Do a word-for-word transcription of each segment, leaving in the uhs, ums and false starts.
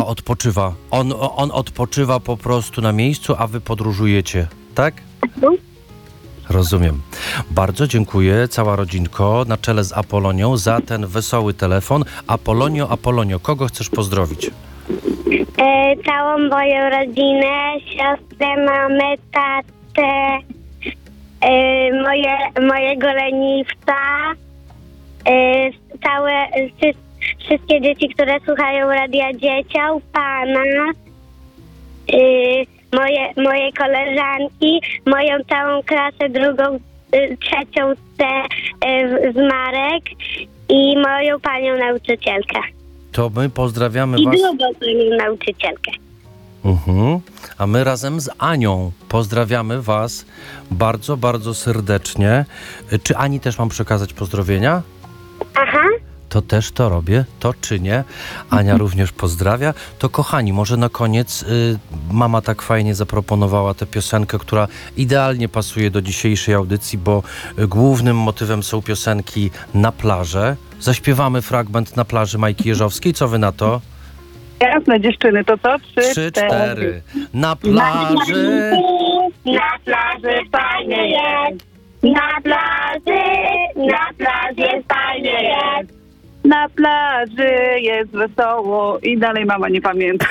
A, odpoczywa. On, on odpoczywa po prostu na miejscu, a wy podróżujecie, tak? Mhm. Rozumiem. Bardzo dziękuję, cała rodzinko, na czele z Apolonią, za ten wesoły telefon. Apolonio, Apolonio, kogo chcesz pozdrowić? E, całą moją rodzinę, siostrę, mamę, tatę, e, moje, mojego leniwca, e, całe, wszy, wszystkie dzieci, które słuchają Radia Dzieciał, pana, e, moje, moje koleżanki, moją całą klasę, drugą, e, trzecią C e, z Marek i moją panią nauczycielkę. To my pozdrawiamy I was. drugą panią nauczycielkę. Mhm. A my razem z Anią pozdrawiamy was bardzo, bardzo serdecznie. Czy Ani też mam przekazać pozdrowienia? Aha. To też to robię, to czynię. Ania również pozdrawia. To kochani, może na koniec y, mama tak fajnie zaproponowała tę piosenkę, która idealnie pasuje do dzisiejszej audycji, bo y, głównym motywem są piosenki na plażę. Zaśpiewamy fragment Na plaży Majki Jeżowskiej. Co wy na to? Jasne, dziewczyny, to co? Trzy, Trzy, cztery. Na plaży. Na plaży fajnie jest. Na plaży, na plaży fajnie jest. Na plaży jest wesoło i dalej mama nie pamięta.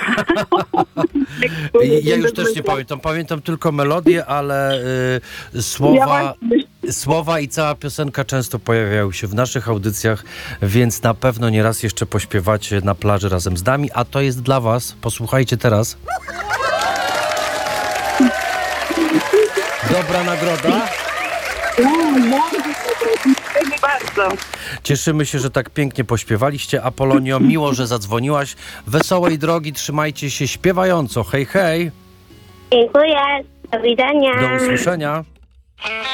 Ja już też nie pamiętam. Pamiętam tylko melodię, ale y, słowa, słowa i cała piosenka często pojawiają się w naszych audycjach, więc na pewno nieraz jeszcze pośpiewacie na plaży razem z nami, a to jest dla was. Posłuchajcie teraz. Dobra nagroda. Dziękuję bardzo. Cieszymy się, że tak pięknie pośpiewaliście. Apolonio, miło, że zadzwoniłaś. Wesołej drogi, trzymajcie się śpiewająco. Hej, hej. Dziękuję. Do widzenia. Do usłyszenia.